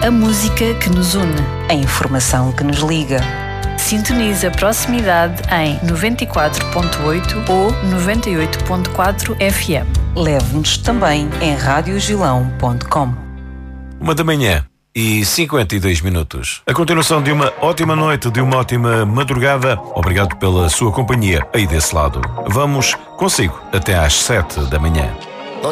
A música que nos une. A informação que nos liga. Sintoniza a proximidade em 94.8 ou 98.4 FM. Leve-nos também em radiogilão.com. 1h52. A continuação de uma ótima noite, de uma ótima madrugada. Obrigado pela sua companhia aí desse lado. Vamos consigo até às 7 da manhã.